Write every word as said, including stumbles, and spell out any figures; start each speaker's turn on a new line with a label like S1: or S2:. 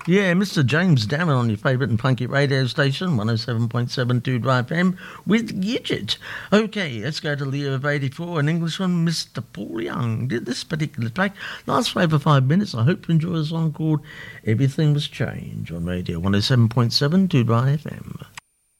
S1: Yeah, Mister James Damon on your favourite and funky radio station, one oh seven point seven two Drive F M with Gidget. Okay, let's go to Leo of eighty-four, an Englishman, Mister Paul Young, did this particular track. Last for over five minutes. I hope you enjoy a song called Everything Was Changed on radio, one oh seven point seven two Drive F M.